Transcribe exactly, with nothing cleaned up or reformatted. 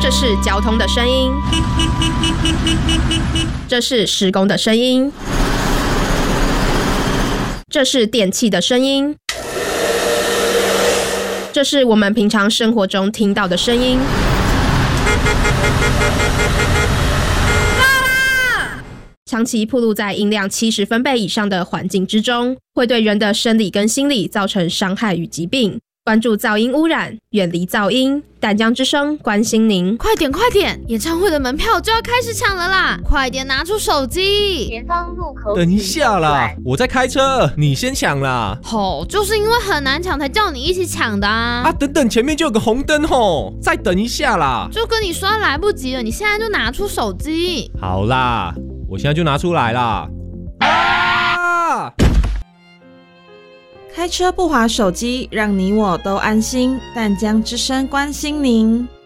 这是交通的声音，这是施工的声音，这是电器的声音，这是我们平常生活中听到的声音。长期暴露在音量七十分贝以上的环境之中，会对人的生理跟心理造成伤害与疾病。关注噪音污染，远离噪音。淡江之声关心您。 快点快点，演唱会的门票就要开始抢了啦！快点拿出手机。 前方路口。 等一下啦，我在开车，你先抢啦。 吼、哦，就是因为很难抢才叫你一起抢的啊！ 啊，等等，前面就有个红灯吼，再等一下啦。 就跟你说来不及了，你现在就拿出手机。 好啦，我现在就拿出来啦。啊！ 开车不滑手机，让你我都安心。淡江之声关心您。